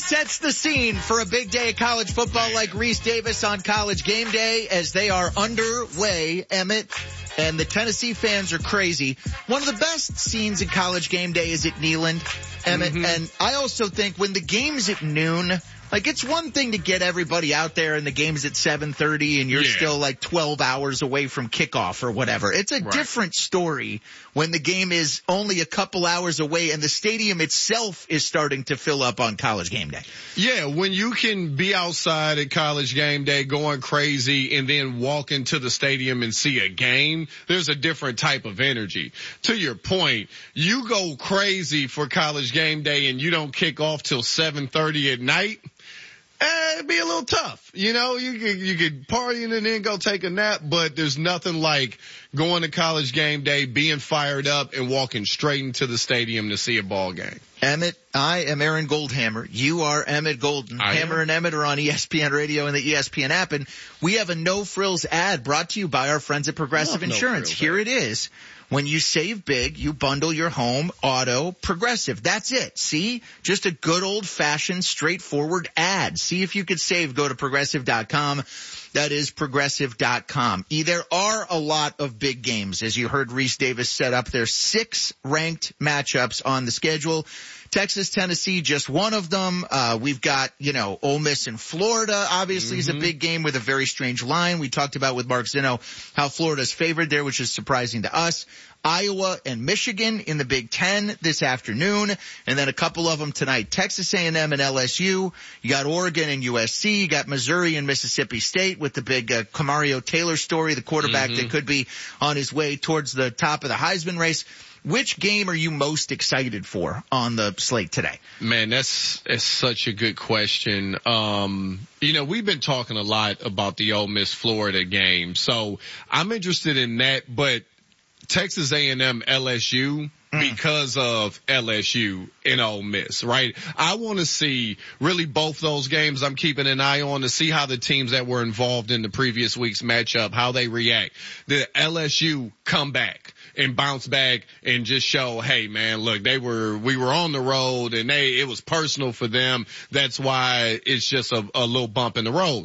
sets the scene for a big day of college football like Reese Davis on College Game Day as they are underway, Emmett, and the Tennessee fans are crazy. One of the best scenes in College Game Day is at Neyland, Emmett, and I also think when the game's at noon, like, it's one thing to get everybody out there and the game's at 7:30 and you're still like 12 hours away from kickoff or whatever. It's a different story when the game is only a couple hours away and the stadium itself is starting to fill up on College Game Day. Yeah, when you can be outside at College Game Day going crazy and then walk into the stadium and see a game, there's a different type of energy. To your point, you go crazy for College Game Day and you don't kick off till 7:30 at night. It'd be a little tough. You know, you could party and then go take a nap, but there's nothing like going to College Game Day, being fired up, and walking straight into the stadium to see a ball game. Emmett, I am Aaron Goldhammer. You are Emmett Golden. Hammer and Emmett are on ESPN Radio and the ESPN app, and we have a no-frills ad brought to you by our friends at Progressive Insurance. Here it is. When you save big, you bundle your home, auto, Progressive. That's it. See? Just a good old-fashioned, straightforward ad. See if you could save. Go to Progressive.com. That is Progressive.com. There are a lot of big games. As you heard Reese Davis set up, there's 6 ranked matchups on the schedule. Texas, Tennessee, just one of them. We've got, Ole Miss and Florida, obviously, is a big game with a very strange line. We talked about with Mark Zinno how Florida's favored there, which is surprising to us. Iowa and Michigan in the Big Ten this afternoon, and then a couple of them tonight. Texas A&M and LSU. You got Oregon and USC. You got Missouri and Mississippi State with the big Camario Taylor story, the quarterback that could be on his way towards the top of the Heisman race. Which game are you most excited for on the slate today? Man, that's such a good question. We've been talking a lot about the Ole Miss Florida game, so I'm interested in that, but Texas A&M LSU because of LSU and Ole Miss, right? I want to see really both those games. I'm keeping an eye on to see how the teams that were involved in the previous week's matchup, how they react. The LSU come back and bounce back and just show, hey man, look, we were on the road and it was personal for them. That's why it's just a little bump in the road.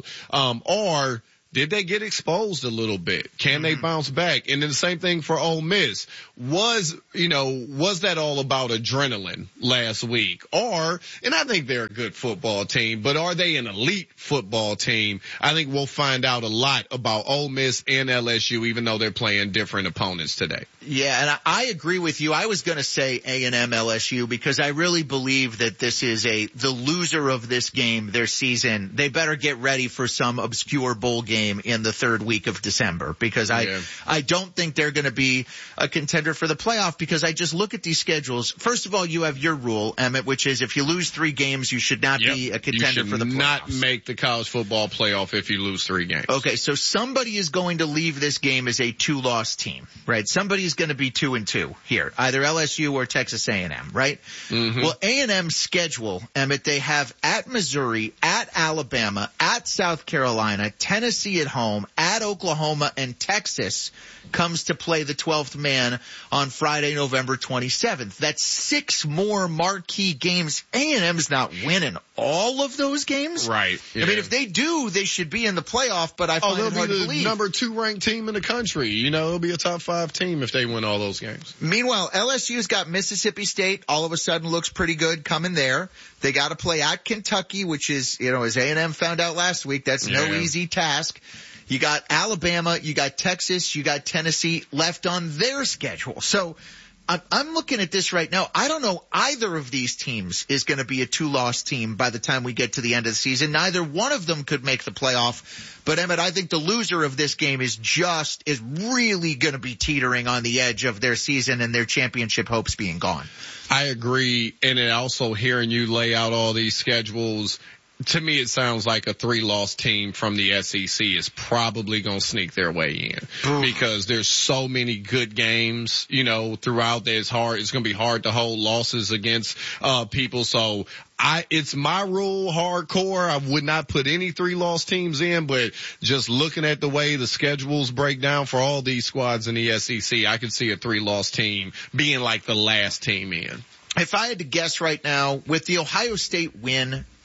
Or did they get exposed a little bit? Can they bounce back? And then the same thing for Ole Miss. Was that all about adrenaline last week? And I think they're a good football team, but are they an elite football team? I think we'll find out a lot about Ole Miss and LSU, even though they're playing different opponents today. Yeah, and I agree with you. I was going to say A&M LSU because I really believe that this is the loser of this game, their season. They better get ready for some obscure bowl game in the third week of December because I don't think they're going to be a contender for the playoff because I just look at these schedules. First of all, you have your rule, Emmett, which is if you lose 3 games, you should not be a contender for the playoffs. You should not make the college football playoff if you lose 3 games. Okay, so somebody is going to leave this game as a 2-loss team, right? Somebody is going to be 2-2 here, either LSU or Texas A&M, right? Well, A&M's schedule, Emmett, they have at Missouri, at Alabama, at South Carolina, Tennessee at home, at Oklahoma, and Texas comes to play the 12th man on Friday, November 27th. That's 6 more marquee games. A&M's not winning all of those games. Right. Yeah. I mean, if they do, they should be in the playoff, but I find it hard to believe. Number 2 ranked team in the country. It'll be a top 5 team if they win all those games. Meanwhile, LSU's got Mississippi State. All of a sudden looks pretty good coming there. They got to play at Kentucky, which is, as A&M found out last week, that's no easy task. You got Alabama, you got Texas, you got Tennessee left on their schedule. So I'm looking at this right now. I don't know either of these teams is going to be a 2-loss team by the time we get to the end of the season. Neither one of them could make the playoff. But Emmett, I think the loser of this game is really going to be teetering on the edge of their season and their championship hopes being gone. I agree. And then also hearing you lay out all these schedules, to me, it sounds like a 3-loss team from the SEC is probably going to sneak their way in because there's so many good games, throughout that it's going to be hard to hold losses against, people. So it's my rule hardcore. I would not put any 3-loss teams in, but just looking at the way the schedules break down for all these squads in the SEC, I could see a 3-loss team being like the last team in. If I had to guess right now, with the Ohio State win,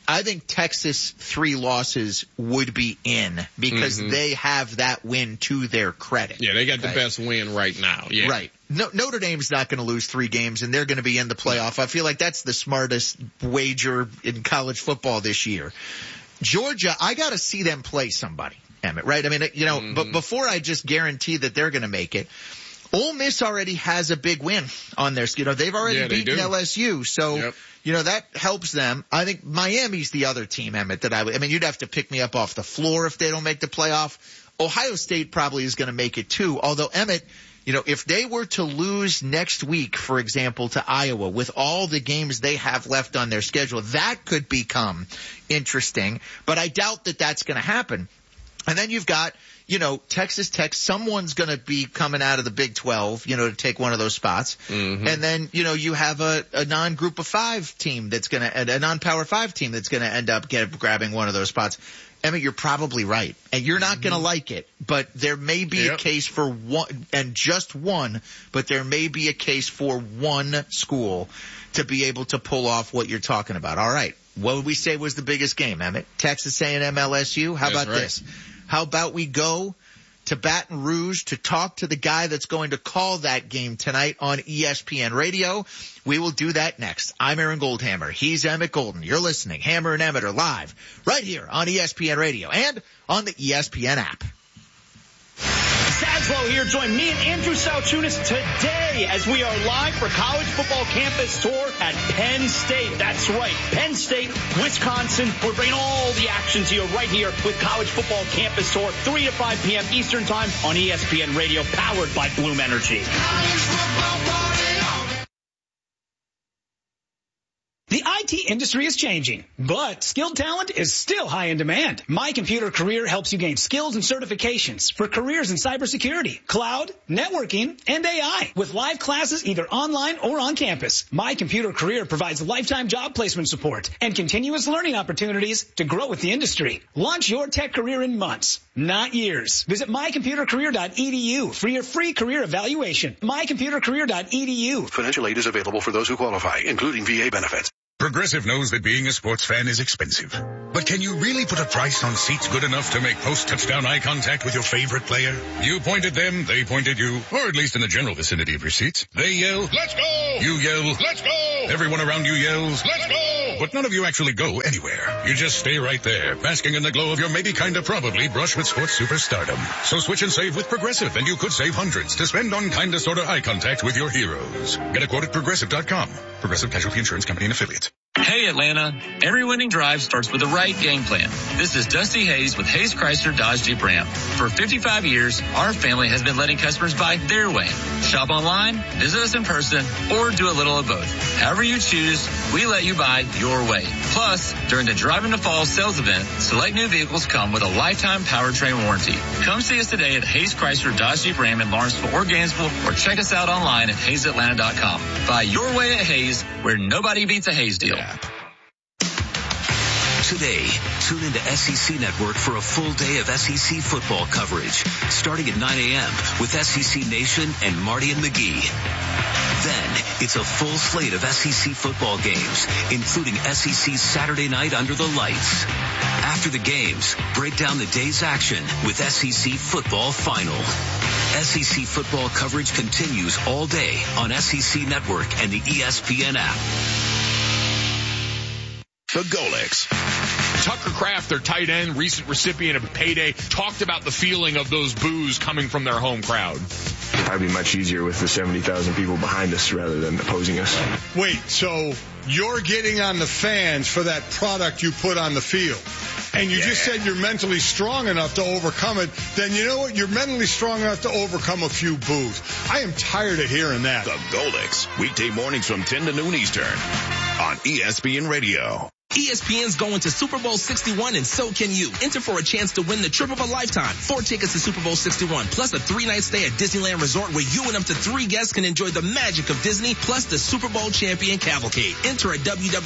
I think Texas 3 losses would be in because they have that win to their credit. Yeah, they got the best win right now. Yeah. Right. Notre Dame's not going to lose 3 games, and they're going to be in the playoff. I feel like that's the smartest wager in college football this year. Georgia, I got to see them play somebody, Emmett, right? I mean, but before I just guarantee that they're going to make it, Ole Miss already has a big win on their, they've already beaten LSU. So, that helps them. I think Miami's the other team, Emmett, that you'd have to pick me up off the floor if they don't make the playoff. Ohio State probably is going to make it too. Although, Emmett, if they were to lose next week, for example, to Iowa with all the games they have left on their schedule, that could become interesting. But I doubt that that's going to happen. And then you've got, Texas Tech, someone's going to be coming out of the Big 12, to take one of those spots. And then, you have a non-Group of 5 team that's going to, a non-Power 5 team that's going to end up grabbing one of those spots. Emmett, you're probably right. And you're not going to like it, but there may be a case for one, and just one, but there may be a case for one school to be able to pull off what you're talking about. All right. What would we say was the biggest game, Emmett? Texas A&M LSU? How about this? How about we go to Baton Rouge to talk to the guy that's going to call that game tonight on ESPN Radio? We will do that next. I'm Aaron Goldhammer. He's Emmett Golden. You're listening. Hammer and Emmett are live right here on ESPN Radio and on the ESPN app. Saslow here. Join me and Andrew Salchunas today as we are live for College Football Campus Tour at Penn State. That's right, Penn State, Wisconsin. We're bringing all the action to you right here with College Football Campus Tour, 3 to 5 p.m. Eastern Time on ESPN Radio, powered by Bloom Energy. The IT industry is changing, but skilled talent is still high in demand. My Computer Career helps you gain skills and certifications for careers in cybersecurity, cloud, networking, and AI with live classes either online or on campus. My Computer Career provides lifetime job placement support and continuous learning opportunities to grow with the industry. Launch your tech career in months, not years. Visit mycomputercareer.edu for your free career evaluation. mycomputercareer.edu. Financial aid is available for those who qualify, including VA benefits. Progressive knows that being a sports fan is expensive. But can you really put a price on seats good enough to make post-touchdown eye contact with your favorite player? You point at them, they point at you, or at least in the general vicinity of your seats. They yell, "Let's go!" You yell, "Let's go!" Everyone around you yells, "Let's go!" But none of you actually go anywhere. You just stay right there, basking in the glow of your maybe kinda probably brush with sports superstardom. So switch and save with Progressive, and you could save hundreds to spend on kinda sorta eye contact with your heroes. Get a quote at Progressive.com. Progressive Casualty Insurance Company and Affiliates. Hey Atlanta, every winning drive starts with the right game plan. This is Dusty Hayes with Hayes Chrysler Dodge Jeep Ram. For 55 years, our family has been letting customers buy their way. Shop online, visit us in person, or do a little of both. However you choose, we let you buy your way. Plus, during the Drive into Fall sales event, select new vehicles come with a lifetime powertrain warranty. Come see us today at Hayes Chrysler Dodge Jeep Ram in Lawrenceville or Gainesville, or check us out online at HayesAtlanta.com. Buy your way at Hayes, where nobody beats a Hayes deal. Today, tune into SEC Network for a full day of SEC football coverage, starting at 9 a.m. with SEC Nation and Marty and McGee. Then, it's a full slate of SEC football games, including SEC Saturday Night Under the Lights. After the games, break down the day's action with SEC Football Final. SEC football coverage continues all day on SEC Network and the ESPN app. The Golix. Tucker Kraft, their tight end, recent recipient of a payday, talked about the feeling of those boos coming from their home crowd. It'd probably be much easier with the 70,000 people behind us rather than opposing us. Wait, so you're getting on the fans for that product you put on the field. And you just said you're mentally strong enough to overcome it. Then you know what? You're mentally strong enough to overcome a few boos. I am tired of hearing that. The Golix. Weekday mornings from 10 to noon Eastern on ESPN Radio. ESPN's going to Super Bowl 61, and so can you. Enter for a chance to win the trip of a lifetime. 4 tickets to Super Bowl 61, plus a 3-night stay at Disneyland Resort where you and up to 3 guests can enjoy the magic of Disney, plus the Super Bowl champion cavalcade. Enter at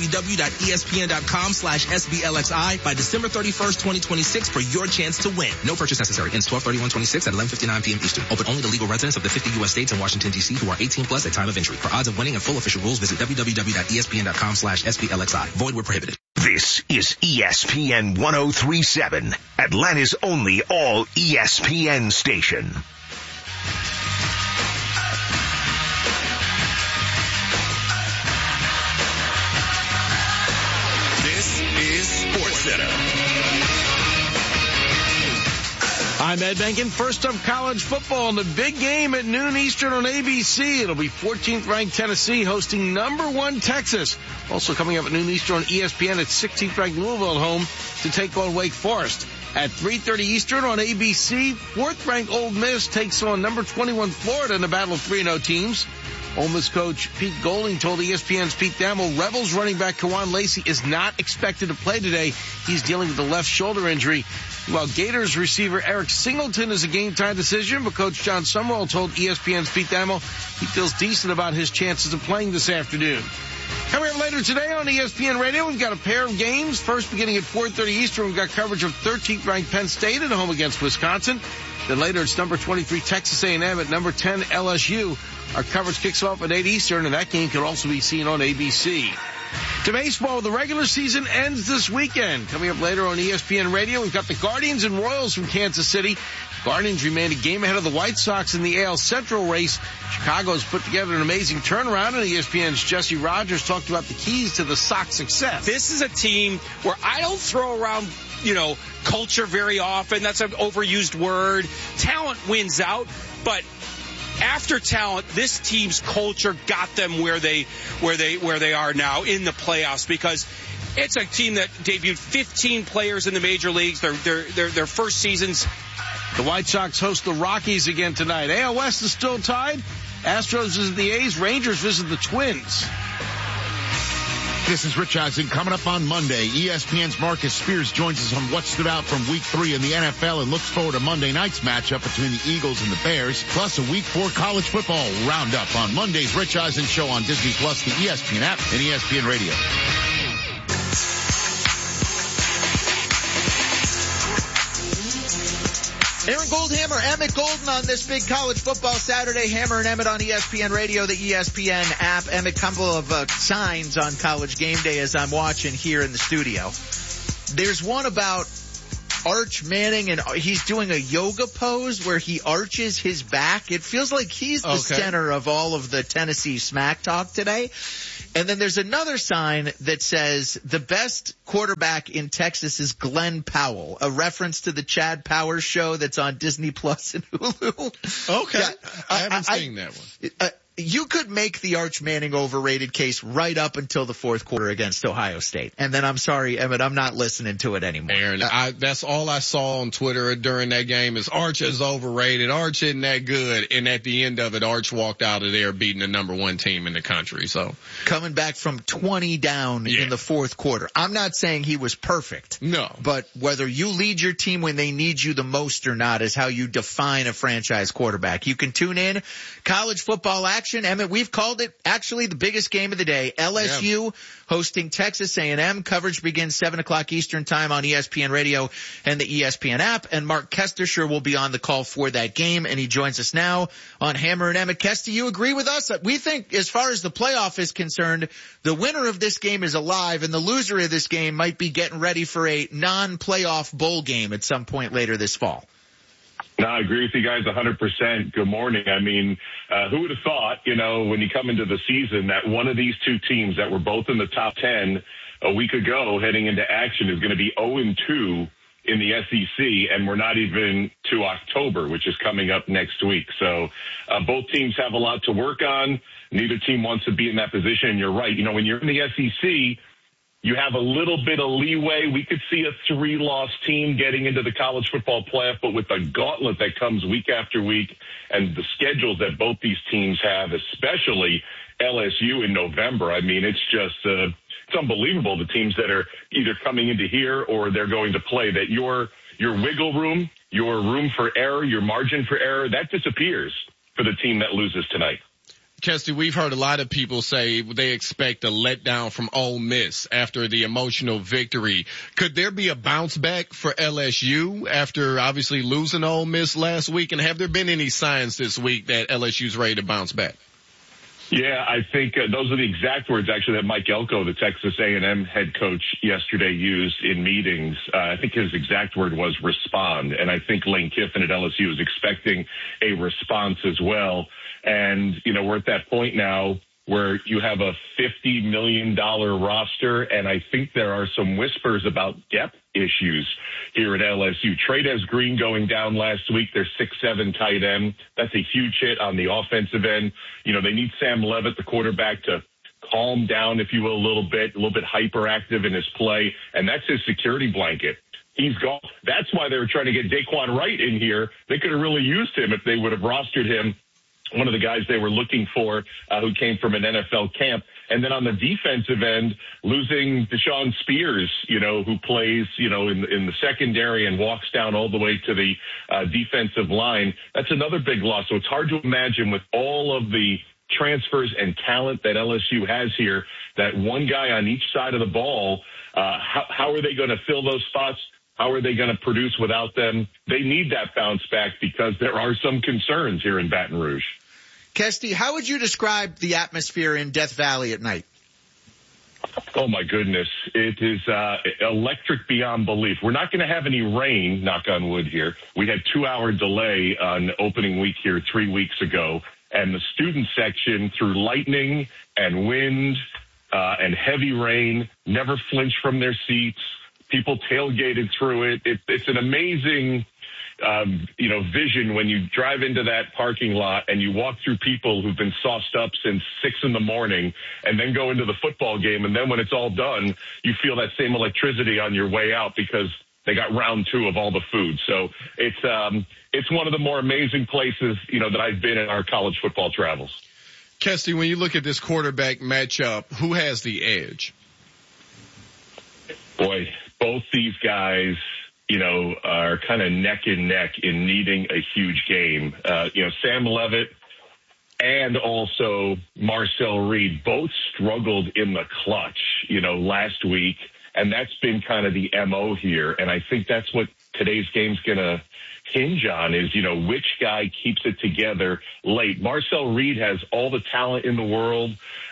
www.espn.com/SBLXI by December 31st, 2026 for your chance to win. No purchase necessary. Ends 12/31/26 at 11:59 p.m. Eastern. Open only to legal residents of the 50 U.S. states and Washington, D.C. who are 18 plus at time of entry. For odds of winning and full official rules, visit www.espn.com/SBLXI. Void where prohibited. This is ESPN 1037, Atlanta's only all ESPN station. This is SportsCenter. I'm Ed Benkin. First up, college football, and the big game at noon Eastern on ABC. It'll be 14th ranked Tennessee hosting number 1 Texas. Also coming up at noon Eastern on ESPN at 16th ranked Louisville at home to take on Wake Forest. At 3:30 Eastern on ABC, 4th ranked Ole Miss takes on number 21 Florida in a battle of 3-0 teams. Ole Miss coach Pete Golding told ESPN's Pete Thamel Rebels running back Kawan Lacey is not expected to play today. He's dealing with a left shoulder injury. While Gators receiver Eric Singleton is a game-time decision, but Coach John Summerall told ESPN's Pete Thamel he feels decent about his chances of playing this afternoon. Coming up later today on ESPN Radio, we've got a pair of games. First, beginning at 4:30 Eastern, we've got coverage of 13th-ranked Penn State at home against Wisconsin. Then later, it's number 23 Texas A&M at number 10 LSU. Our coverage kicks off at 8 Eastern, and that game can also be seen on ABC. To baseball, the regular season ends this weekend. Coming up later on ESPN Radio, we've got the Guardians and Royals from Kansas City. Guardians remain a game ahead of the White Sox in the AL Central race. Chicago's put together an amazing turnaround, and ESPN's Jesse Rogers talked about the keys to the Sox success. This is a team where I don't throw around, culture very often. That's an overused word. Talent wins out, but after talent, this team's culture got them where they are now in the playoffs, because it's a team that debuted 15 players in the major leagues, their first seasons. The White Sox host the Rockies again tonight. AL West is still tied. Astros visit the A's. Rangers visit the Twins. This is Rich Eisen. Coming up on Monday, ESPN's Marcus Spears joins us on what stood out from Week 3 in the NFL and looks forward to Monday night's matchup between the Eagles and the Bears, plus a Week 4 college football roundup on Monday's Rich Eisen Show on Disney+, the ESPN app, and ESPN Radio. Aaron Goldhammer, Emmett Golden on this big college football Saturday. Hammer and Emmett on ESPN Radio, the ESPN app. Emmett, couple of signs on College Game Day as I'm watching here in the studio. There's one about Arch Manning, and he's doing a yoga pose where he arches his back. It feels like he's the center of all of the Tennessee smack talk today. And then there's another sign that says the best quarterback in Texas is Glenn Powell, a reference to the Chad Powers show that's on Disney Plus and Hulu. Okay. Yeah, I haven't seen that one. You could make the Arch Manning overrated case right up until the fourth quarter against Ohio State. And then I'm sorry, Emmett, I'm not listening to it anymore. Aaron, that's all I saw on Twitter during that game is Arch is overrated. Arch isn't that good. And at the end of it, Arch walked out of there beating the number 1 team in the country. So coming back from 20 down in the fourth quarter. I'm not saying he was perfect. No. But whether you lead your team when they need you the most or not is how you define a franchise quarterback. You can tune in. College football action. Emmett, we've called it actually the biggest game of the day. LSU hosting Texas A&M. Coverage begins 7 o'clock Eastern time on ESPN Radio and the ESPN app. And Mark Kestersher will be on the call for that game, and he joins us now on Hammer and Emmett. Kesty, you agree with us? We think as far as the playoff is concerned, the winner of this game is alive, and the loser of this game might be getting ready for a non-playoff bowl game at some point later this fall. No, I agree with you guys 100%. Good morning. I mean, who would have thought, when you come into the season that one of these two teams that were both in the top 10 a week ago heading into action is going to be 0-2 in the SEC, and we're not even to October, which is coming up next week. So both teams have a lot to work on. Neither team wants to be in that position. And you're right. When you're in the SEC, you have a little bit of leeway. We could see a 3-loss team getting into the college football playoff, but with the gauntlet that comes week after week and the schedules that both these teams have, especially LSU in November, I mean, it's just it's unbelievable, the teams that are either coming into here or they're going to play, that your wiggle room, your room for error, your margin for error, that disappears for the team that loses tonight. Kesty, we've heard a lot of people say they expect a letdown from Ole Miss after the emotional victory. Could there be a bounce back for LSU after obviously losing Ole Miss last week? And have there been any signs this week that LSU's ready to bounce back? Yeah, I think those are the exact words, actually, that Mike Elko, the Texas A&M head coach, yesterday used in meetings. I think his exact word was respond. And I think Lane Kiffin at LSU is expecting a response as well. And, you know, we're at that point now where you have a $50 million roster, and I think there are some whispers about depth issues here at LSU. Trey'Dez Green going down last week, their 6'7" tight end. That's a huge hit on the offensive end. You know, they need Sam Levitt, the quarterback, to calm down, if you will, a little bit hyperactive in his play, and that's his security blanket. He's gone. That's why they were trying to get Daquan Wright in here. They could have really used him if they would have rostered him, one of the guys they were looking for, who came from an NFL camp. And then on the defensive end, losing Deshaun Spears, you know, who plays, you know, in the secondary and walks down all the way to the defensive line. That's another big loss. So it's hard to imagine, with all of the transfers and talent that LSU has here, that one guy on each side of the ball, how are they going to fill those spots? How are they going to produce without them? They need that bounce back because there are some concerns here in Baton Rouge. Kesty, how would you describe the atmosphere in Death Valley at night? Oh, my goodness. It is electric beyond belief. We're not going to have any rain, knock on wood here. We had 2-hour delay on opening week here 3 weeks ago, and the student section, through lightning and wind and heavy rain, never flinched from their seats. People tailgated through it. It's an amazing, vision when you drive into that parking lot and you walk through people who've been sauced up since 6 a.m. and then go into the football game. And then when it's all done, you feel that same electricity on your way out because they got round 2 of all the food. So it's one of the more amazing places, you know, that I've been in our college football travels. Kesty, when you look at this quarterback matchup, who has the edge? Boy, both these guys, you know, are kind of neck and neck in needing a huge game. Sam Levitt and also Marcel Reed both struggled in the clutch, you know, last week. And that's been kind of the MO here. And I think that's what today's game's going to hinge on is, you know, which guy keeps it together late. Marcel Reed has all the talent in the world.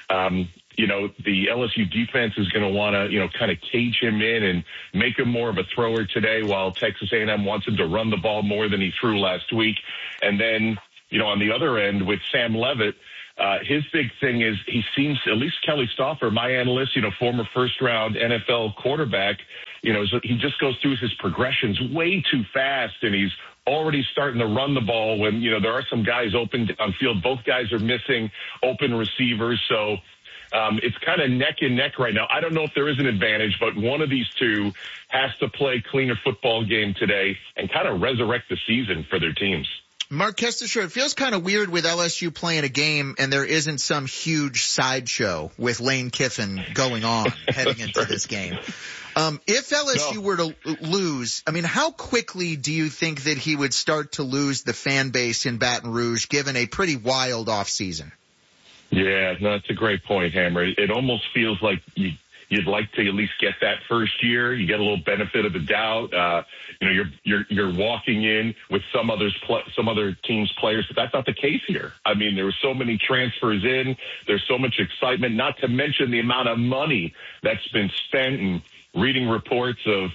The LSU defense is going to want to, you know, kind of cage him in and make him more of a thrower today, while Texas A&M wants him to run the ball more than he threw last week. And then, you know, on the other end with Sam Levitt, his big thing is he seems, at least Kelly Stauffer, my analyst, you know, former first-round NFL quarterback, you know, he just goes through his progressions way too fast, and he's already starting to run the ball when, you know, there are some guys open downfield. Both guys are missing open receivers, so it's kind of neck and neck right now. I don't know if there is an advantage, but one of these two has to play cleaner football game today and kind of resurrect the season for their teams. Mark Kestecher, it feels kind of weird with LSU playing a game and there isn't some huge sideshow with Lane Kiffin going on heading into this game. If LSU were to lose, I mean, how quickly do you think that he would start to lose the fan base in Baton Rouge, given a pretty wild offseason? Yeah, no, that's a great point, Hammer. It almost feels like you'd like to at least get that first year. You get a little benefit of the doubt. You're walking in with some other teams' players, but that's not the case here. I mean, there were so many transfers in. There's so much excitement, not to mention the amount of money that's been spent, and reading reports of,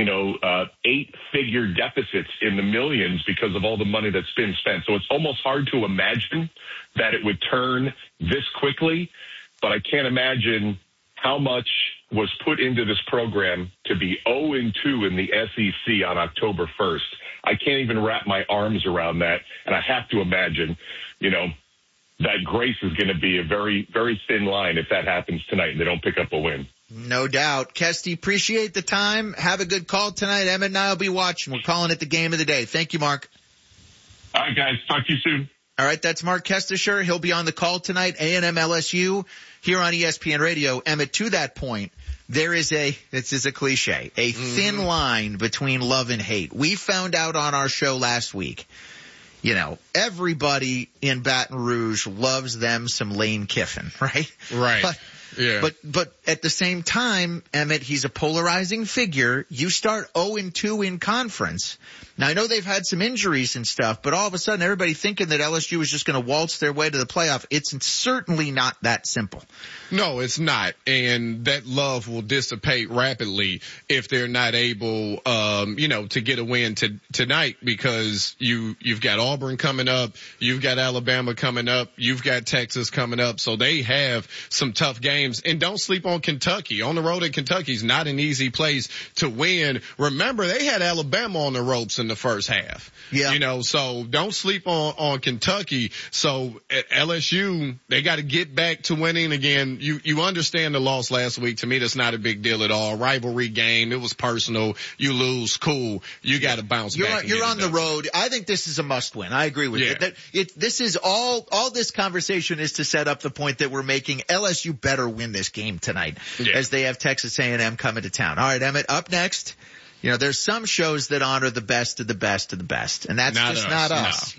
8-figure deficits in the millions because of all the money that's been spent. So it's almost hard to imagine that it would turn this quickly, but I can't imagine how much was put into this program to be 0-2 in the SEC on October 1st. I can't even wrap my arms around that. And I have to imagine, that grace is going to be a very, very thin line if that happens tonight and they don't pick up a win. No doubt. Kesty, appreciate the time. Have a good call tonight. Emmett and I will be watching. We're calling it the game of the day. Thank you, Mark. All right, guys. Talk to you soon. All right, that's Mark Kestecher. He'll be on the call tonight, A&M LSU, here on ESPN Radio. Emmett, to that point, there is this is a cliche, a thin line between love and hate. We found out on our show last week, everybody in Baton Rouge loves them some Lane Kiffin, right? Right. Yeah. But at the same time, Emmett, he's a polarizing figure. You start 0-2 in conference. Now, I know they've had some injuries and stuff, but all of a sudden everybody thinking that LSU is just going to waltz their way to the playoff. It's certainly not that simple. No, it's not. And that love will dissipate rapidly if they're not able, to get a win tonight, because you've got Auburn coming up. You've got Alabama coming up. You've got Texas coming up. So they have some tough games. And don't sleep on Kentucky. On the road at Kentucky's not an easy place to win. Remember, they had Alabama on the ropes in the first half. Yeah. So don't sleep on Kentucky. So at LSU, they got to get back to winning again. You understand the loss last week. To me, that's not a big deal at all. Rivalry game. It was personal. You lose. Cool. You got to bounce back. You're on the road. I think this is a must win. I agree with you. This is all this conversation is to set up the point that we're making. LSU better win this game tonight as they have Texas A&M coming to town. All right, Emmett, up next. There's some shows that honor the best of the best of the best, and that's not us.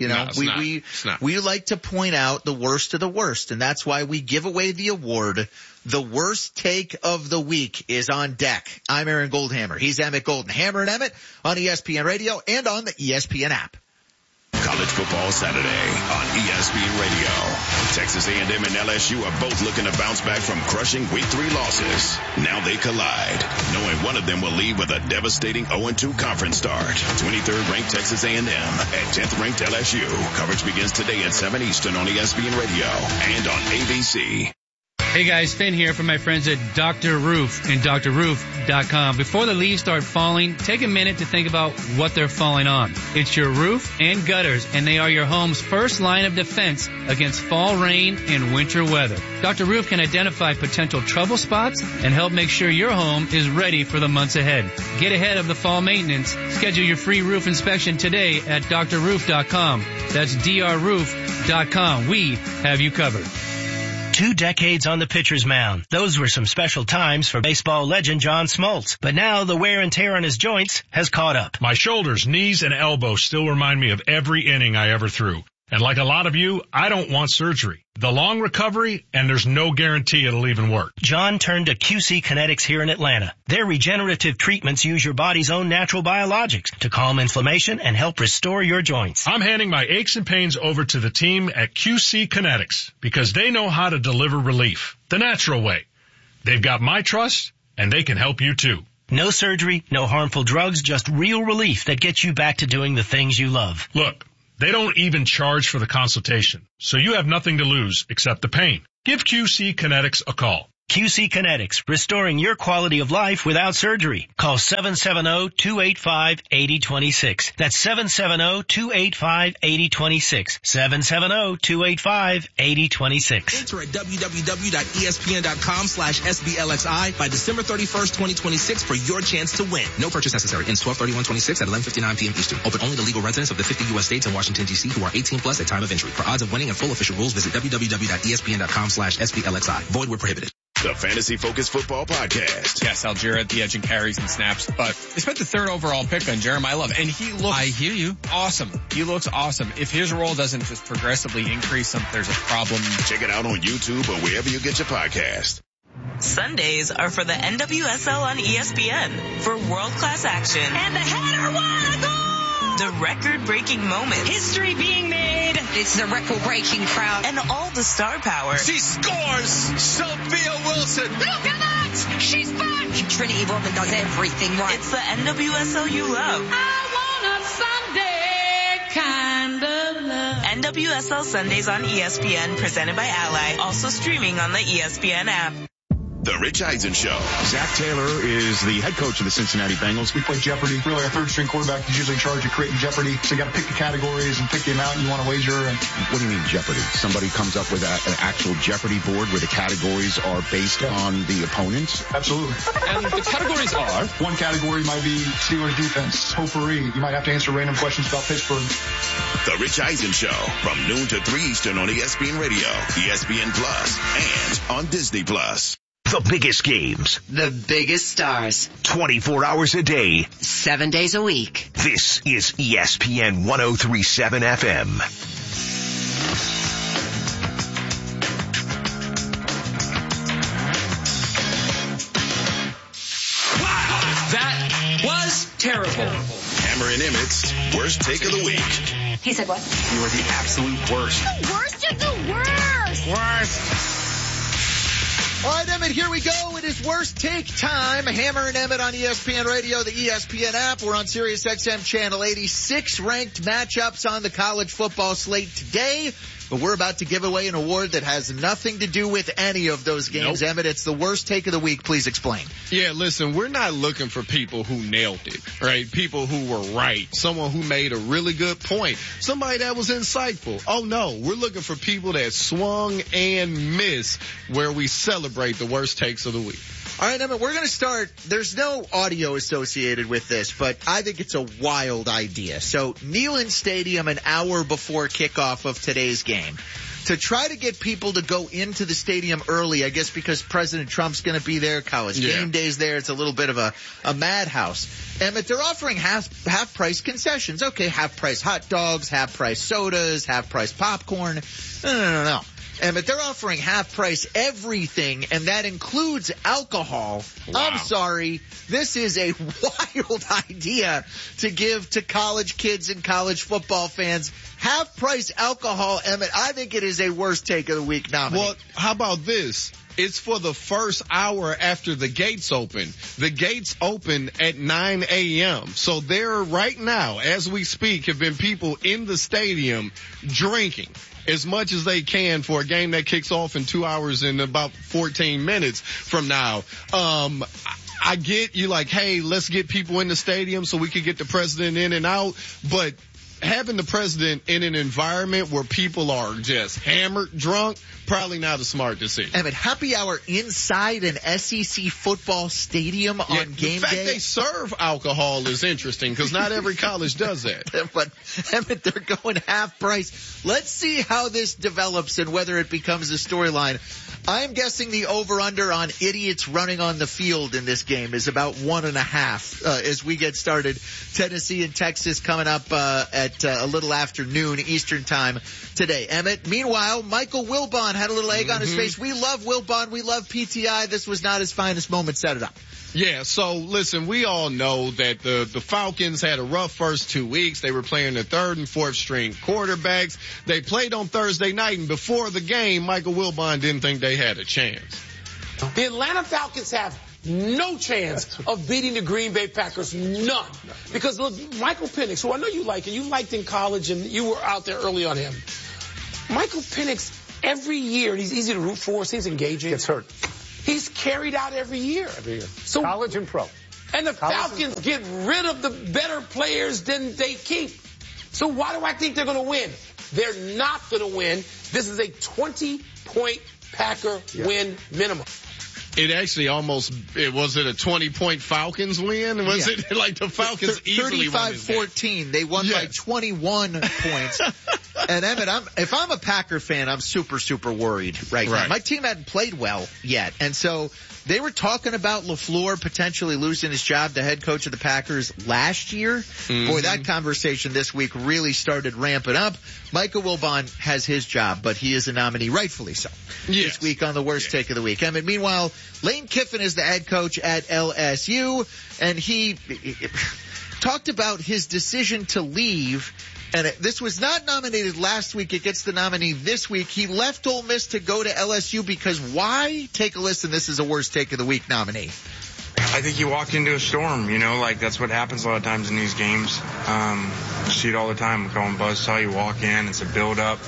We like to point out the worst of the worst, and that's why we give away the award. The worst take of the week is on deck. I'm Aaron Goldhammer. He's Emmett Golden. Hammer and Emmett on ESPN Radio and on the ESPN app. College Football Saturday on ESPN Radio. Texas A&M and LSU are both looking to bounce back from crushing Week 3 losses. Now they collide, knowing one of them will leave with a devastating 0-2 conference start. 23rd ranked Texas A&M at 10th ranked LSU. Coverage begins today at 7 Eastern on ESPN Radio and on ABC. Hey guys, Finn here from my friends at Dr. Roof and drroof.com. Before the leaves start falling, take a minute to think about what they're falling on. It's your roof and gutters, and they are your home's first line of defense against fall rain and winter weather. Dr. Roof can identify potential trouble spots and help make sure your home is ready for the months ahead. Get ahead of the fall maintenance. Schedule your free roof inspection today at drroof.com. That's drroof.com. We have you covered. 2 decades on the pitcher's mound. Those were some special times for baseball legend John Smoltz. But now the wear and tear on his joints has caught up. My shoulders, knees, and elbows still remind me of every inning I ever threw. And like a lot of you, I don't want surgery. The long recovery, and there's no guarantee it'll even work. John turned to QC Kinetics here in Atlanta. Their regenerative treatments use your body's own natural biologics to calm inflammation and help restore your joints. I'm handing my aches and pains over to the team at QC Kinetics because they know how to deliver relief the natural way. They've got my trust, and they can help you too. No surgery, no harmful drugs, just real relief that gets you back to doing the things you love. Look. They don't even charge for the consultation, so you have nothing to lose except the pain. Give QC Kinetics a call. QC Kinetics, restoring your quality of life without surgery. Call 770-285-8026. That's 770-285-8026. 770-285-8026. Enter at www.espn.com/SBLXI by December 31st, 2026 for your chance to win. No purchase necessary. Ends 12/31/26 at 11:59 p.m. Eastern. Open only to legal residents of the 50 U.S. states and Washington, D.C. who are 18 plus at time of entry. For odds of winning and full official rules, visit www.espn.com/SBLXI. Void where prohibited. The Fantasy Focus Football Podcast. Yes, Algira at the edge and carries and snaps, but they spent the 3rd overall pick on Jeremiah Love, and he looks... I hear you. Awesome. He looks awesome. If his role doesn't just progressively increase, there's a problem. Check it out on YouTube or wherever you get your podcast. Sundays are for the NWSL on ESPN for world-class action. And the header, what a goal! The record-breaking moments. History being made. It's the record-breaking crowd. And all the star power. She scores! Sophia Wilson! Look at that! She's back! Trinity Rodman does everything right. It's the NWSL you love. I want a Sunday kind of love. NWSL Sundays on ESPN, presented by Ally. Also streaming on the ESPN app. The Rich Eisen Show. Zach Taylor is the head coach of the Cincinnati Bengals. We play Jeopardy. Really, our third-string quarterback is usually in charge of creating Jeopardy. So you got to pick the categories and pick the amount you want to wager. And what do you mean Jeopardy? Somebody comes up with an actual Jeopardy board where the categories are based on the opponents? Absolutely. And the categories are? One category might be Steelers defense. Potpourri. You might have to answer random questions about Pittsburgh. The Rich Eisen Show from noon to 3 Eastern on ESPN Radio, ESPN Plus, and on Disney Plus. The biggest games. The biggest stars. 24 hours a day. 7 days a week. This is ESPN 103.7 FM. Bowl. Hammer and Emmett's worst take of the week. He said what? You are the absolute worst. The worst of the worst. Worst. All right, Emmett, here we go. It is Worst Take time. Hammer and Emmett on ESPN Radio, the ESPN app. We're on Sirius XM Channel 86. Ranked matchups on the college football slate today. But we're about to give away an award that has nothing to do with any of those games. Nope. Emmett, it's the Worst Take of the week. Please explain. Yeah, listen, we're not looking for people who nailed it, right? People who were right. Someone who made a really good point. Somebody that was insightful. Oh, no, we're looking for people that swung and missed, where we celebrate the worst takes of the week. All right, Emmett, we're going to start. There's no audio associated with this, but I think it's a wild idea. So Neyland Stadium an hour before kickoff of today's game. To try to get people to go into the stadium early, I guess because President Trump's going to be there, college game day's there, it's a little bit of a madhouse. Emmett, they're offering half-price concessions. Okay, half-price hot dogs, half-price sodas, half-price popcorn. No. Emmett, they're offering half-price everything, and that includes alcohol. Wow. I'm sorry. This is a wild idea to give to college kids and college football fans. Half-price alcohol, Emmett, I think it is a Worst Take of the Week nominee. Well, how about this? It's for the first hour after the gates open. The gates open at 9 a.m. So there right now, as we speak, have been people in the stadium drinking as much as they can for a game that kicks off in 2 hours and about 14 minutes from now. I get you like, hey, let's get people in the stadium so we can get the president in and out, but having the president in an environment where people are just hammered drunk, probably not a smart decision. Emmett, happy hour inside an SEC football stadium on game day? The fact they serve alcohol is interesting because not every college does that. But, Emmett, they're going half price. Let's see how this develops and whether it becomes a storyline. I'm guessing the over-under on idiots running on the field in this game is about 1.5 as we get started. Tennessee and Texas coming up at a little after noon Eastern time today. Emmett, meanwhile, Michael Wilbon had a little egg on his face. We love Wilbon. We love PTI. This was not his finest moment. Set it up. Yeah, so listen, we all know that the Falcons had a rough first 2 weeks. They were playing the third and fourth string quarterbacks. They played on Thursday night, and before the game, Michael Wilbon didn't think they had a chance. The Atlanta Falcons have no chance of beating the Green Bay Packers. None. Because look, Michael Penix, who I know you like, and you liked in college, and you were out there early on him. Michael Penix, every year, and he's easy to root for, seems engaging. Gets hurt. He's carried out every year. So college and pro. And the Falcons get rid of the better players than they keep. So why do I think they're going to win? They're not going to win. This is a 20-point Packer win minimum. It actually was it a 20-point Falcons win? Was it like the Falcons easily won? 35-14. They won by 21 points. And Emmett, if I'm a Packer fan, I'm super, super worried right now. My team hadn't played well yet. And so they were talking about LaFleur potentially losing his job, the head coach of the Packers last year. Mm-hmm. Boy, that conversation this week really started ramping up. Michael Wilbon has his job, but he is a nominee, rightfully so, this week on the Worst Take of the Week. Emmett, meanwhile, Lane Kiffin is the head coach at LSU, and he talked about his decision to leave. And this was not nominated last week. It gets the nominee this week. He left Ole Miss to go to LSU because why? Take a listen. This is a Worst Take of the Week nominee. I think you walk into a storm, like that's what happens a lot of times in these games. You see it all the time. We call them buzzsaw. You walk in, it's a build-up.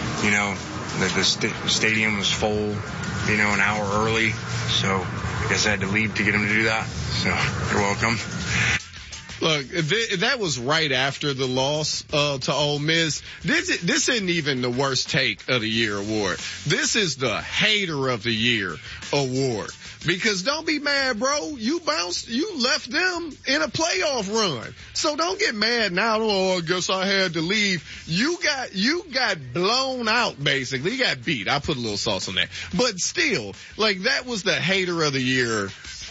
The stadium was full, an hour early. So I guess I had to leave to get him to do that. So you're welcome. Look, that was right after the loss to Ole Miss. This isn't even the Worst Take of the Year award. This is the Hater of the Year award. Because don't be mad, bro. You left them in a playoff run. So don't get mad now. Oh, I guess I had to leave. You got blown out, basically. You got beat. I put a little sauce on that. But still, that was the Hater of the Year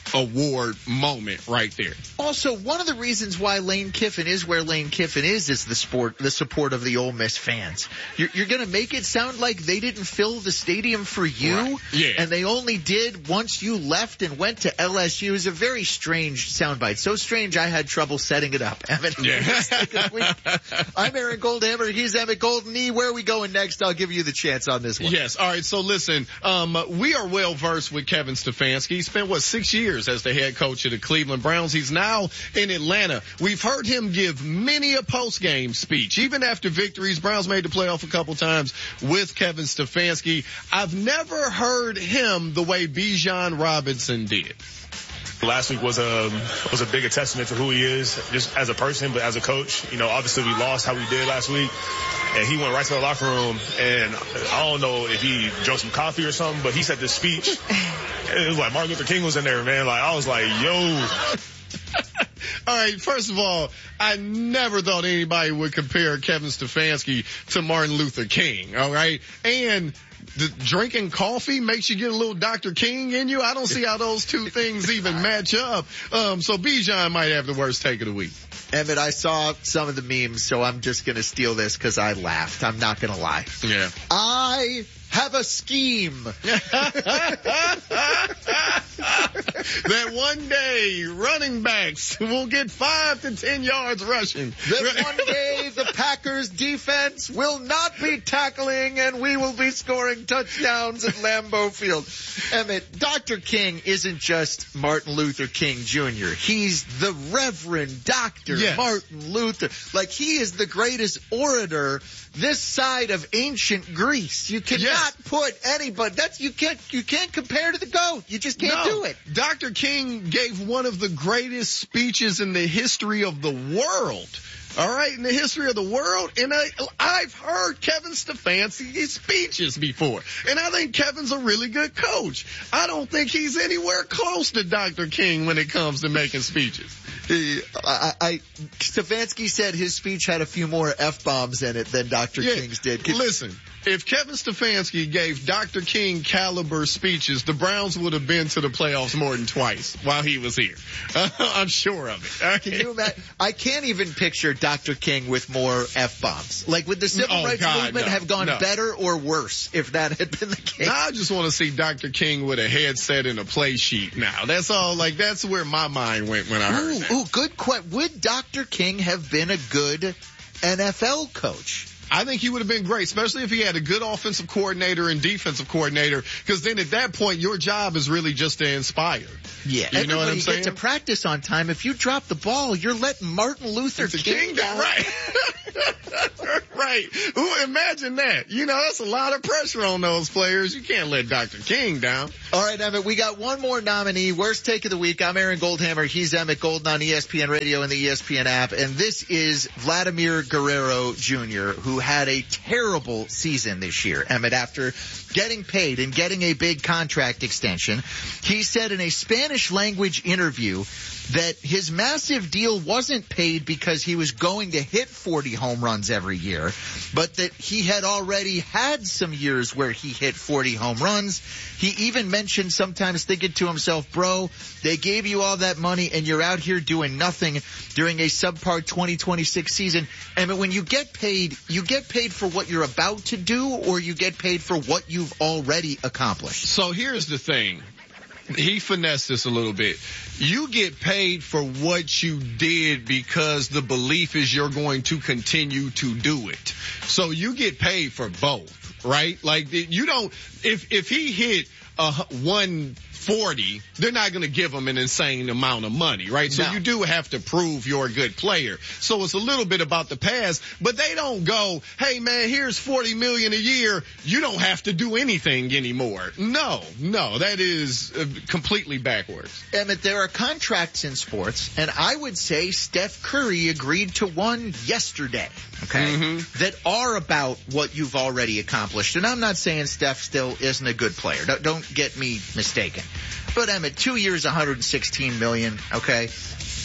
award moment right there. Also, one of the reasons why Lane Kiffin is where Lane Kiffin is the support of the Ole Miss fans. You're going to make it sound like they didn't fill the stadium for you, right. Yeah. And they only did once you left and went to LSU. It was a very strange soundbite. So strange, I had trouble setting it up. Emmett, I'm Aaron Goldhammer. He's Emmett Golden. Where are we going next? I'll give you the chance on this one. Yes. All right. So listen, we are well versed with Kevin Stefanski. He spent 6 years as the head coach of the Cleveland Browns. He's now in Atlanta. We've heard him give many a post-game speech, even after victories. Browns made the playoff a couple times with Kevin Stefanski. I've never heard him the way Bijan Robinson did. Last week was a bigger testament to who he is, just as a person, but as a coach. Obviously we lost how we did last week, and he went right to the locker room, and I don't know if he drank some coffee or something, but he said this speech. It was like Martin Luther King was in there, man. Like, I was like, yo. All right, first of all, I never thought anybody would compare Kevin Stefanski to Martin Luther King, all right? And drinking coffee makes you get a little Dr. King in you. I don't see how those two things even match up. So Bijan might have the worst take of the week. Emmett, I saw some of the memes, so I'm just going to steal this because I laughed. I'm not going to lie. Yeah. I have a scheme. That one day running backs will get 5 to 10 yards rushing. That one day the Packers defense will not be tackling and we will be scoring touchdowns at Lambeau Field. Emmett, Dr. King isn't just Martin Luther King Jr. He's the Reverend Dr. Yes. Martin Luther. Like, he is the greatest orator this side of ancient Greece. You cannot put anybody. You can't compare to the GOAT. You just can't do it. Dr. King gave one of the greatest speeches in the history of the world. All right, in the history of the world. And I've heard Kevin Stefanski's speeches before. And I think Kevin's a really good coach. I don't think he's anywhere close to Dr. King when it comes to making speeches. Stefanski said his speech had a few more F-bombs in it than Dr. King's did. Listen, if Kevin Stefanski gave Dr. King caliber speeches, the Browns would have been to the playoffs more than twice while he was here. I'm sure of it. Can you imagine? I can't even picture Dr. King with more F-bombs. Like, would the civil rights movement have gone better or worse if that had been the case? Now I just want to see Dr. King with a headset and a play sheet now. That's all. Like, that's where my mind went when I heard that. Good question. Would Dr. King have been a good NFL coach? I think he would have been great, especially if he had a good offensive coordinator and defensive coordinator, because then at that point, your job is really just to inspire. Yeah. You know what I'm saying? Get to practice on time. If you drop the ball, you're letting Martin Luther King down. Right. Right. Ooh, imagine that. That's a lot of pressure on those players. You can't let Dr. King down. All right, Emmett, we got one more nominee. Worst take of the week. I'm Aaron Goldhammer. He's Emmett Golden on ESPN Radio and the ESPN app. And this is Vladimir Guerrero Jr., who had a terrible season this year. Emmett, after getting paid and getting a big contract extension, he said in a Spanish language interview that his massive deal wasn't paid because he was going to hit 40 home runs every year, but that he had already had some years where he hit 40 home runs. He even mentioned sometimes thinking to himself, bro, they gave you all that money and you're out here doing nothing during a subpar 2026 season. And when you get paid for what you're about to do, or you get paid for what you've already accomplished. So here's the thing. He finessed this a little bit. You get paid for what you did because the belief is you're going to continue to do it. So you get paid for both, right? Like, you don't, if he hit 140, they're not going to give him an insane amount of money, right? So you do have to prove you're a good player. So it's a little bit about the past, but they don't go, hey man, here's $40 million a year. You don't have to do anything anymore. No, that is completely backwards. Emmett, there are contracts in sports, and I would say Steph Curry agreed to one yesterday, okay, that are about what you've already accomplished. And I'm not saying Steph still isn't a good player. Don't get me mistaken. But Emmett, 2 years, $116 million, okay?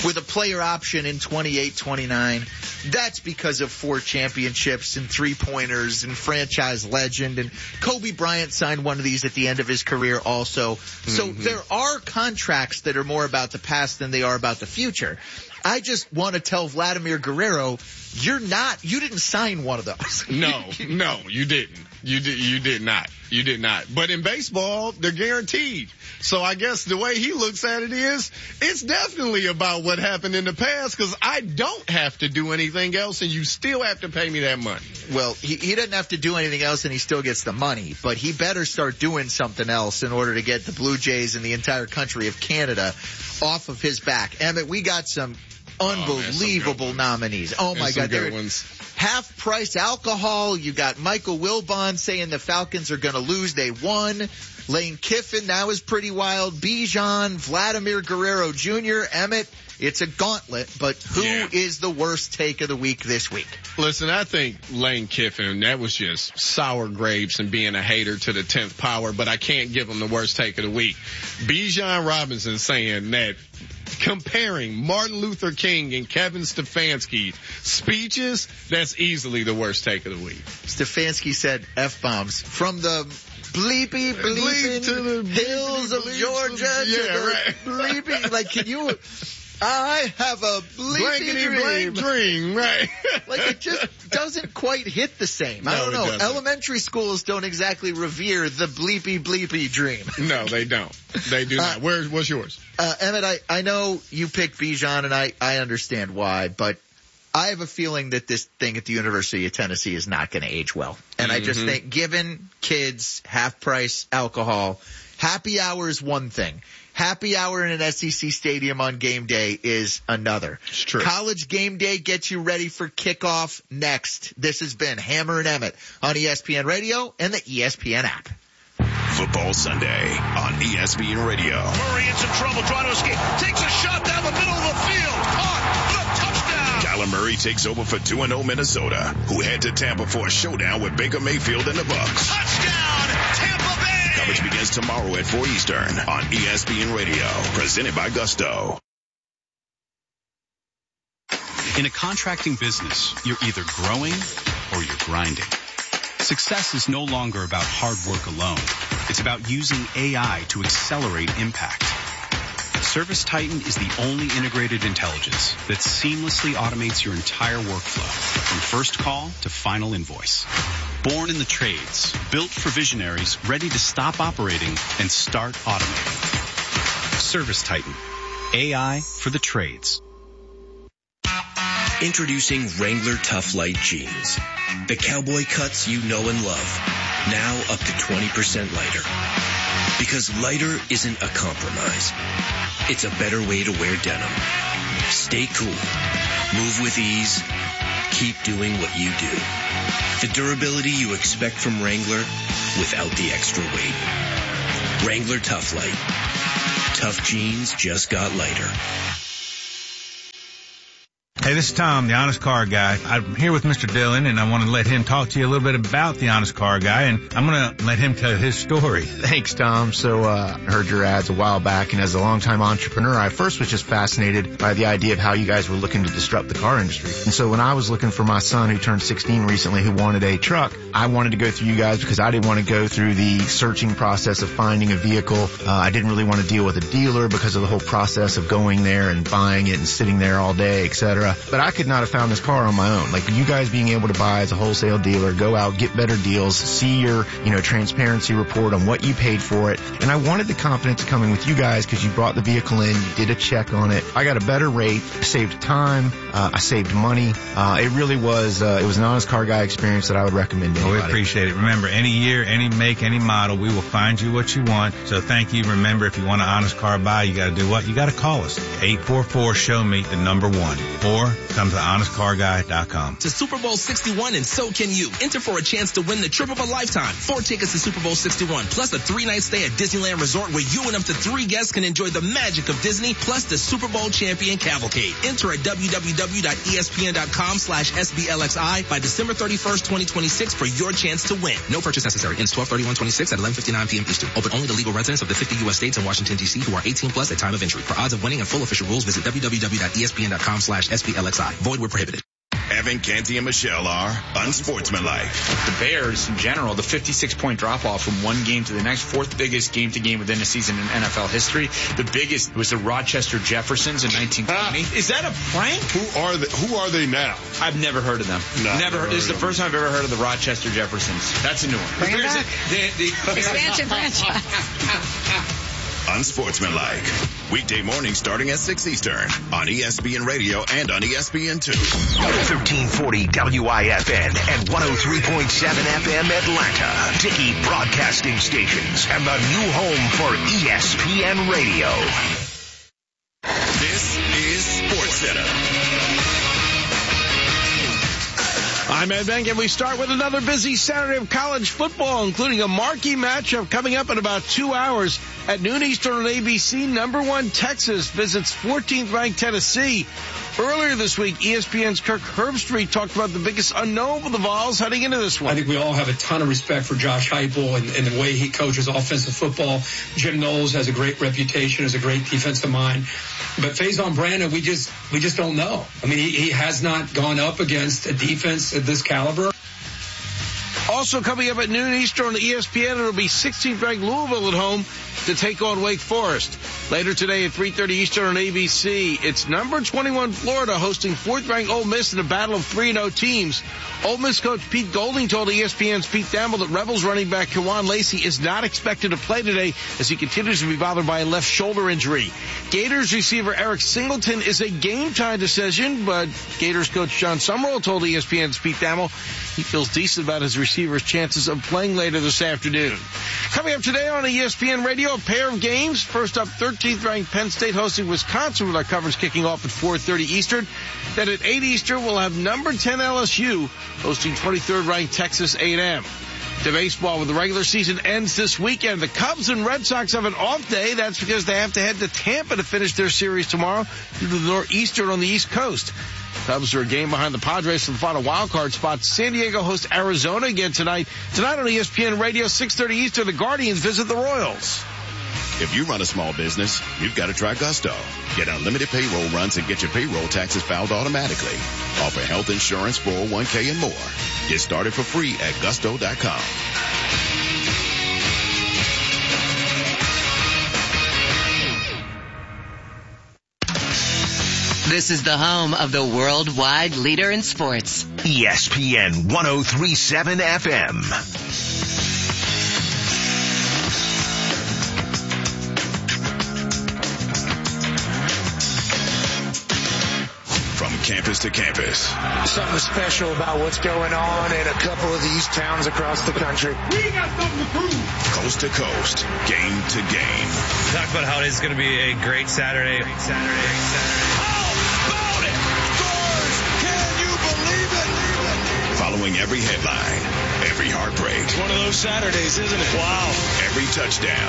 with a player option in 28-29. That's because of 4 championships and 3-pointers and franchise legend. And Kobe Bryant signed one of these at the end of his career also. So there are contracts that are more about the past than they are about the future. I just want to tell Vladimir Guerrero, you didn't sign one of those. No, you didn't. You did not. You did not. But in baseball, they're guaranteed. So I guess the way he looks at it is, it's definitely about what happened in the past, because I don't have to do anything else and you still have to pay me that money. Well, he doesn't have to do anything else and he still gets the money, but he better start doing something else in order to get the Blue Jays and the entire country of Canada off of his back. Emmett, we got some unbelievable nominees. Oh my God. Good ones. Half price alcohol. You got Michael Wilbon saying the Falcons are going to lose. They won. Lane Kiffin, that was pretty wild. Bijan, Vladimir Guerrero Jr., Emmett. It's a gauntlet, but who is the worst take of the week this week? Listen, I think Lane Kiffin, that was just sour grapes and being a hater to the 10th power, but I can't give him the worst take of the week. Bijan Robinson saying that comparing Martin Luther King and Kevin Stefanski's speeches, that's easily the worst take of the week. Stefanski said F-bombs from the bleepy bleeping to the hills of Georgia to the bleeping, like, can you... I have a bleepy dream, right? Like, it just doesn't quite hit the same. I don't know. Elementary schools don't exactly revere the bleepy dream. No, they don't. They do not. What's yours? Emmett, I know you picked Bijan, and I understand why, but I have a feeling that this thing at the University of Tennessee is not going to age well. And I just think, given kids half-price alcohol, happy hour is one thing. Happy hour in an SEC stadium on game day is another. It's true. College game day gets you ready for kickoff next. This has been Hammer and Emmett on ESPN Radio and the ESPN app. Football Sunday on ESPN Radio. Murray in some trouble trying to escape. Takes a shot down the middle of the field. Caught. The touchdown. Kyler Murray takes over for 2-0 Minnesota, who head to Tampa for a showdown with Baker Mayfield and the Bucs. Touchdown, Tampa Bay. Coverage begins tomorrow at 4 Eastern on ESPN Radio, presented by Gusto. In a contracting business, you're either growing or you're grinding. Success is no longer about hard work alone. It's about using AI to accelerate impact. ServiceTitan is the only integrated intelligence that seamlessly automates your entire workflow, from first call to final invoice. Born in the trades, built for visionaries ready to stop operating and start automating. ServiceTitan, AI for the trades. Introducing Wrangler Tough Light Jeans. The cowboy cuts you know and love. Now up to 20% lighter. Because lighter isn't a compromise. It's a better way to wear denim. Stay cool. Move with ease. Keep doing what you do. The durability you expect from Wrangler without the extra weight. Wrangler Tough Light. Tough jeans just got lighter. Hey, this is Tom, the Honest Car Guy. I'm here with Mr. Dillon, and I want to let him talk to you a little bit about the Honest Car Guy, and I'm going to let him tell his story. Thanks, Tom. So I heard your ads a while back, and as a longtime entrepreneur, I first was just fascinated by the idea of how you guys were looking to disrupt the car industry. And so when I was looking for my son, who turned 16 recently, who wanted a truck, I wanted to go through you guys because I didn't want to go through the searching process of finding a vehicle. I didn't really want to deal with a dealer because of the whole process of going there and buying it and sitting there all day, etc. But I could not have found this car on my own. Like, you guys being able to buy as a wholesale dealer, go out, get better deals, see your, transparency report on what you paid for it. And I wanted the confidence of coming with you guys because you brought the vehicle in, you did a check on it. I got a better rate, saved time, I saved money. It really was, it was an Honest Car Guy experience that I would recommend to anybody. We appreciate it. Remember, any year, any make, any model, we will find you what you want. So thank you. Remember, if you want an Honest Car Buy, you got to do what? You got to call us. 844-SHOW-ME, the number 1. Or more, come to honestcarguy.com. To Super Bowl 61, and so can you. Enter for a chance to win the trip of a lifetime. 4 tickets to Super Bowl 61, plus a 3-night stay at Disneyland Resort where you and up to 3 guests can enjoy the magic of Disney, plus the Super Bowl champion cavalcade. Enter at www.espn.com/SBLXI by December 31st, 2026 for your chance to win. No purchase necessary. Ends 12/31/26 at 11:59 p.m. Eastern. Open only to legal residents of the 50 U.S. states and Washington, D.C. who are 18 plus at time of entry. For odds of winning and full official rules, visit www.espn.com/SBLXI. Void where prohibited. Evan, Canty, and Michelle are unsportsmanlike. The Bears, in general, the 56-point drop-off from one game to the next, 4th biggest game-to-game within a season in NFL history. The biggest was the Rochester Jeffersons in 1920. Is that a prank? Who are they now? I've never heard of them. Never. This is the first time I've ever heard of the Rochester Jeffersons. That's a new one. Bring it back. Expansion franchise. Unsportsmanlike. Weekday morning starting at 6 Eastern on ESPN Radio and on ESPN2. 1340 WIFN and 103.7 FM Atlanta. Dickey Broadcasting Stations and the new home for ESPN Radio. This is SportsCenter. I'm Ed Bank, and we start with another busy Saturday of college football, including a marquee matchup coming up in about 2 hours at noon Eastern on ABC. Number 1 Texas visits 14th-ranked Tennessee. Earlier this week, ESPN's Kirk Herbstreit talked about the biggest unknown for the Vols heading into this one. I think we all have a ton of respect for Josh Heupel and the way he coaches offensive football. Jim Knowles has a great reputation as a great defensive mind. But Faison Brandon, we just don't know. I mean, he has not gone up against a defense of this caliber. Also coming up at noon Eastern on the ESPN, it'll be 16th-ranked Louisville at home to take on Wake Forest. Later today at 3:30 Eastern on ABC, it's number 21 Florida hosting 4th-ranked Ole Miss in a battle of 3-0 teams. Ole Miss coach Pete Golding told ESPN's Pete Thamel that Rebels running back Kawan Lacey is not expected to play today as he continues to be bothered by a left shoulder injury. Gators receiver Eric Singleton is a game-time decision, but Gators coach John Summerall told ESPN's Pete Thamel he feels decent about his receivers' chances of playing later this afternoon. Coming up today on ESPN Radio, a pair of games. First up, 13th-ranked Penn State hosting Wisconsin with our coverage kicking off at 4:30 Eastern. Then at 8 Eastern, we'll have number 10 LSU hosting 23rd-ranked Texas A&M. To baseball, when the regular season ends this weekend, the Cubs and Red Sox have an off day. That's because they have to head to Tampa to finish their series tomorrow due to the Northeastern on the East Coast. Cubs are a game behind the Padres for the final wildcard spot. San Diego hosts Arizona again tonight. Tonight on ESPN Radio, 6:30 Eastern, the Guardians visit the Royals. If you run a small business, you've got to try Gusto. Get unlimited payroll runs and get your payroll taxes filed automatically. Offer health insurance, 401k, and more. Get started for free at gusto.com. This is the home of the worldwide leader in sports. ESPN 103.7 FM. From campus to campus. Something special about what's going on in a couple of these towns across the country. We got something to prove. Coast to coast, game to game. Talk about how it is going to be a great Saturday. How about it? Scores! Can you believe it? Following every headline, every heartbreak. It's one of those Saturdays, isn't it? Wow. Every touchdown.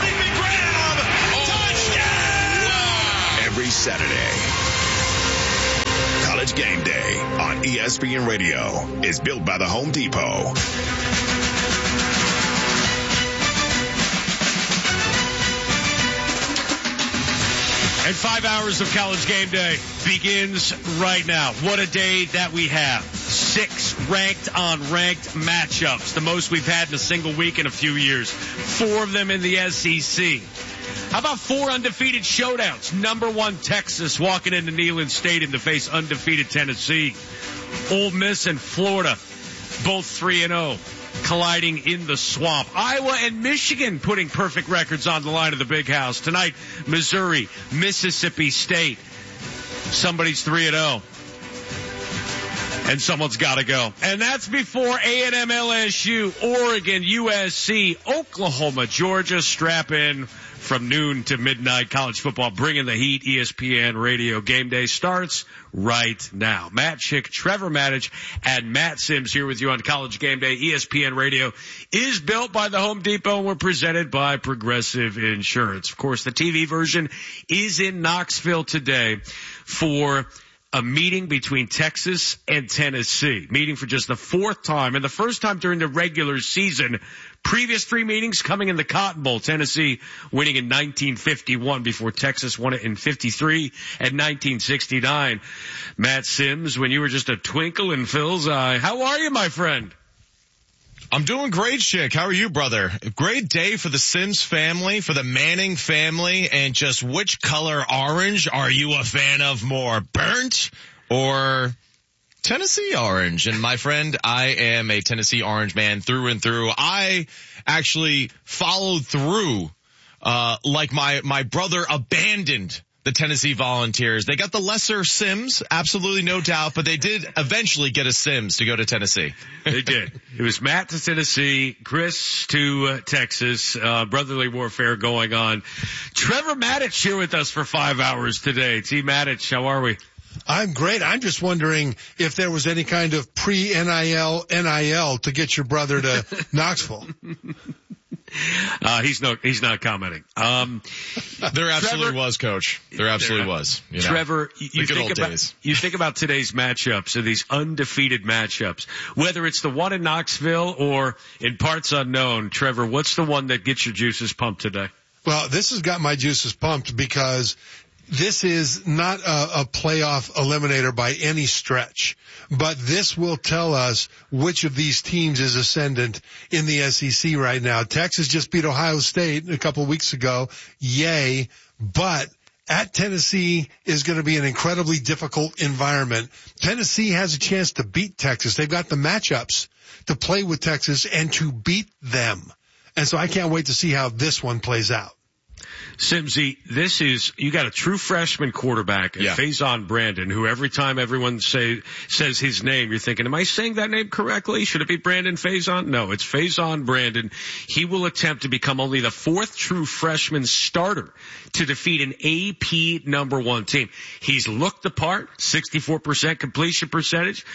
Touchdown! Wow. Every Saturday. College Game Day on ESPN Radio is built by the Home Depot. And 5 hours of College Game Day begins right now. What a day that we have. 6 ranked on ranked matchups, the most we've had in a single week in a few years. 4 of them in the SEC. How about 4 undefeated showdowns? Number 1 Texas walking into Neyland Stadium to face undefeated Tennessee. Ole Miss and Florida, both 3-0, colliding in the swamp. Iowa and Michigan putting perfect records on the line of the big house. Tonight, Missouri, Mississippi State. Somebody's 3-0. And someone's got to go. And that's before A&M, LSU, Oregon, USC, Oklahoma, Georgia. Strap in from noon to midnight. College football bringing the heat. ESPN Radio Game Day starts right now. Matt Schick, Trevor Maddich, and Matt Sims here with you on College Game Day. ESPN Radio is built by the Home Depot and we're presented by Progressive Insurance. Of course, the TV version is in Knoxville today for a meeting between Texas and Tennessee. Meeting for just the fourth time and the first time during the regular season. Previous three meetings coming in the Cotton Bowl. Tennessee winning in 1951 before Texas won it in 53 and 1969. Matt Sims, when you were just a twinkle in Phil's eye. How are you, my friend? I'm doing great, Schick. How are you, brother? Great day for the Sims family, for the Manning family, and just which color orange are you a fan of more, burnt or Tennessee orange? And my friend, I am a Tennessee orange man through and through. I actually followed through, like my brother abandoned the Tennessee Volunteers. They got the lesser Sims, absolutely no doubt, but they did eventually get a Sims to go to Tennessee. They did. It was Matt to Tennessee, Chris to Texas, brotherly warfare going on. Trevor Maddich here with us for 5 hours today. T. Maddich, how are we? I'm great. I'm just wondering if there was any kind of pre-NIL to get your brother to Knoxville. He's not commenting. There absolutely was, Coach. There absolutely was. You know, Trevor, you think about today's matchups, or these undefeated matchups, whether it's the one in Knoxville or in parts unknown. Trevor, what's the one that gets your juices pumped today? Well, this has got my juices pumped because this is not a playoff eliminator by any stretch, but this will tell us which of these teams is ascendant in the SEC right now. Texas just beat Ohio State a couple of weeks ago. Yay. But at Tennessee is going to be an incredibly difficult environment. Tennessee has a chance to beat Texas. They've got the matchups to play with Texas and to beat them. And so I can't wait to see how this one plays out. Simsy, you got a true freshman quarterback, Faison Brandon, who every time everyone says his name, you're thinking, am I saying that name correctly? Should it be Brandon Faison? No, it's Faison Brandon. He will attempt to become only the fourth true freshman starter to defeat an AP number one team. He's looked the part, 64% completion percentage,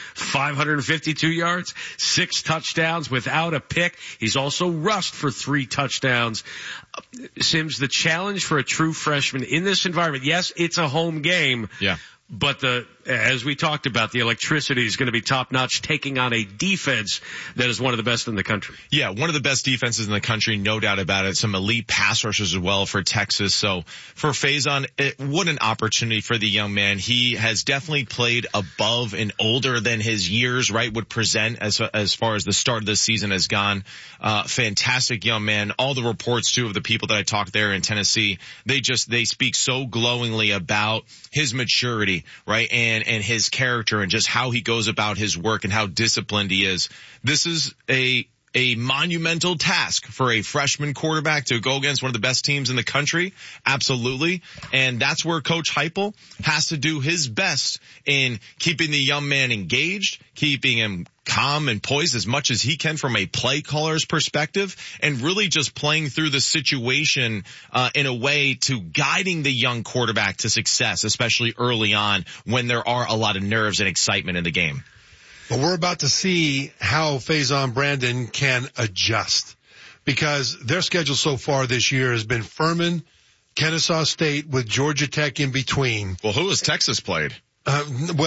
552 yards, 6 touchdowns without a pick. He's also rushed for 3 touchdowns. Sims, the challenge for a true freshman in this environment, yes, it's a home game. Yeah. But as we talked about, the electricity is going to be top notch, taking on a defense that is one of the best in the country. Yeah, one of the best defenses in the country, no doubt about it. Some elite pass rushers as well for Texas. So for Faison, what an opportunity for the young man. He has definitely played above and older than his years, right, would present as far as the start of the season has gone. Fantastic young man. All the reports too of the people that I talked there in Tennessee, they speak so glowingly about his maturity, right? And his character and just how he goes about his work and how disciplined he is. This is a monumental task for a freshman quarterback to go against one of the best teams in the country. Absolutely. And that's where Coach Heupel has to do his best in keeping the young man engaged, keeping him calm and poised as much as he can from a play caller's perspective, and really just playing through the situation in a way to guiding the young quarterback to success, especially early on when there are a lot of nerves and excitement in the game. But we're about to see how Faison Brandon can adjust, because their schedule so far this year has been Furman, Kennesaw State with Georgia Tech in between. Well, who has Texas played?